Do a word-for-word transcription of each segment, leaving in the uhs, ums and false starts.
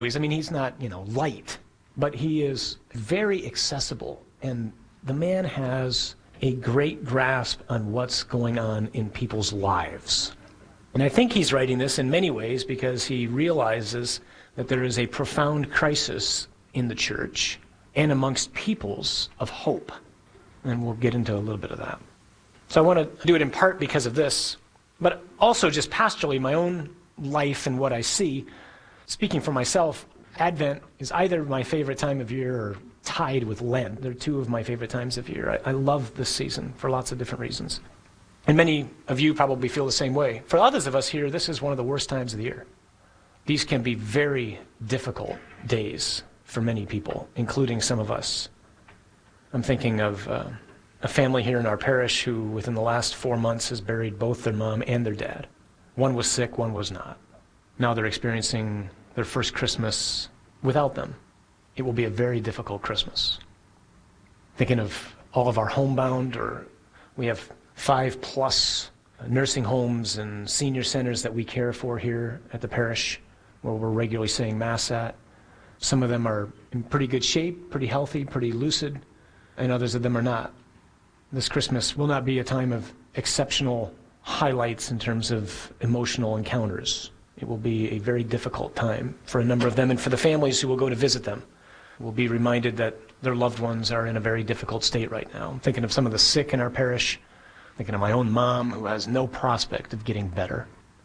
I mean, he's not, you know, light, but he is very accessible. And the man has a great grasp on what's going on in people's lives. And I think he's writing this in many ways because he realizes that there is a profound crisis in the church and amongst peoples of hope. And we'll get into a little bit of that. So I want to do it in part because of this, but also just pastorally, my own life and what I see. Speaking for myself, Advent is either my favorite time of year or tied with Lent. They're two of my favorite times of year. I, I love this season for lots of different reasons. And many of you probably feel the same way. For others of us here, this is one of the worst times of the year. These can be very difficult days for many people, including some of us. I'm thinking of uh, a family here in our parish who, within the last four months, has buried both their mom and their dad. One was sick, one was not. Now they're experiencing their first Christmas without them. It will be a very difficult Christmas. Thinking of all of our homebound, or we have five plus nursing homes and senior centers that we care for here at the parish, where we're regularly saying Mass at. Some of them are in pretty good shape, pretty healthy, pretty lucid, and others of them are not. This Christmas will not be a time of exceptional highlights in terms of emotional encounters. It will be a very difficult time for a number of them, and for the families who will go to visit them. Will be reminded that their loved ones are in a very difficult state right now. I'm thinking of some of the sick in our parish, thinking of my own mom who has no prospect of getting better.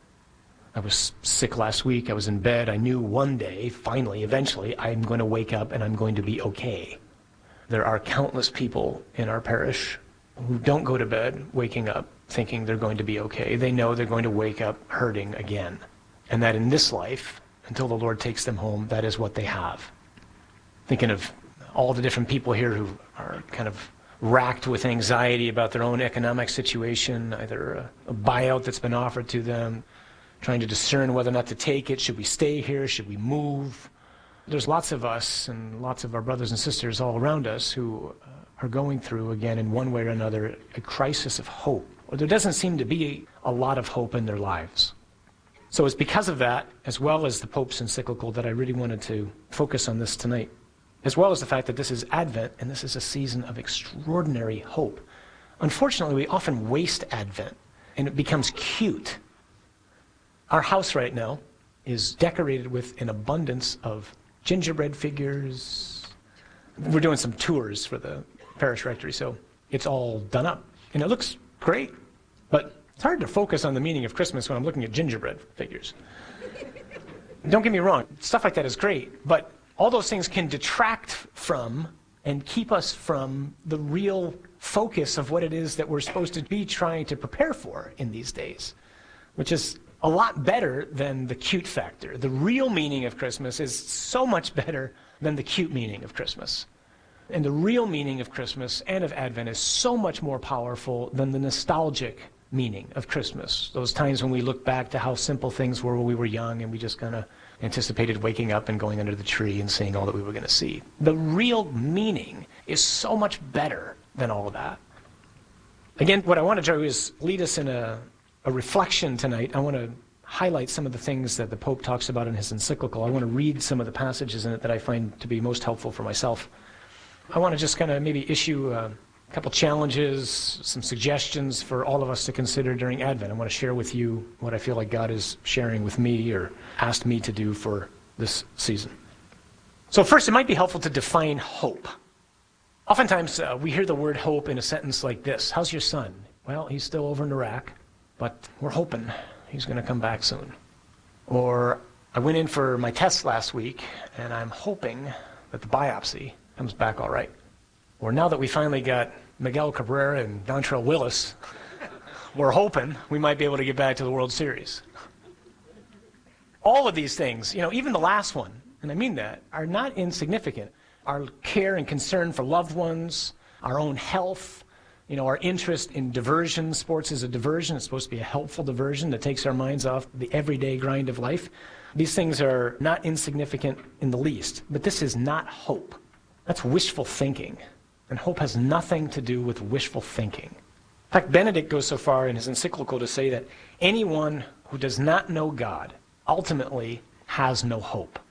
I was sick last week. I was in bed. I knew one day, finally, eventually, I'm going to wake up and I'm going to be okay. There are countless people in our parish who don't go to bed waking up thinking they're going to be okay. They know they're going to wake up hurting again. And that in this life, until the Lord takes them home, that is what they have. Thinking of all the different people here who are kind of racked with anxiety about their own economic situation, either a, a buyout that's been offered to them, trying to discern whether or not to take it. Should we stay here? Should we move? There's lots of us and lots of our brothers and sisters all around us who uh, are going through, again, in one way or another, a crisis of hope. Or there doesn't seem to be a lot of hope in their lives. So it's because of that, as well as the Pope's encyclical, that I really wanted to focus on this tonight, as well as the fact that this is Advent, and this is a season of extraordinary hope. Unfortunately, we often waste Advent, and it becomes cute. Our house right now is decorated with an abundance of gingerbread figures. We're doing some tours for the parish rectory, so it's all done up, and it looks great, but it's hard to focus on the meaning of Christmas when I'm looking at gingerbread figures. Don't get me wrong, stuff like that is great, but all those things can detract from and keep us from the real focus of what it is that we're supposed to be trying to prepare for in these days, which is a lot better than the cute factor. The real meaning of Christmas is so much better than the cute meaning of Christmas. And the real meaning of Christmas and of Advent is so much more powerful than the nostalgic meaning of Christmas. Those times when we look back to how simple things were when we were young and we just kind of anticipated waking up and going under the tree and seeing all that we were going to see. The real meaning is so much better than all of that. Again, what I want to do is lead us in a, a reflection tonight. I want to highlight some of the things that the Pope talks about in his encyclical. I want to read some of the passages in it that I find to be most helpful for myself. I want to just kind of maybe issue a couple challenges, some suggestions for all of us to consider during Advent. I want to share with you what I feel like God is sharing with me or asked me to do for this season. So first, it might be helpful to define hope. Oftentimes, uh, we hear the word hope in a sentence like this. How's your son? Well, he's still over in Iraq, but we're hoping he's going to come back soon. Or, I went in for my test last week, and I'm hoping that the biopsy comes back all right. Or now that we finally got Miguel Cabrera and Dontrell Willis, we're hoping we might be able to get back to the World Series. All of these things, you know, even the last one, and I mean that, are not insignificant. Our care and concern for loved ones, our own health, you know, our interest in diversion. Sports is a diversion. It's supposed to be a helpful diversion that takes our minds off the everyday grind of life. These things are not insignificant in the least, but this is not hope. That's wishful thinking. And hope has nothing to do with wishful thinking. In fact, Benedict goes so far in his encyclical to say that anyone who does not know God ultimately has no hope.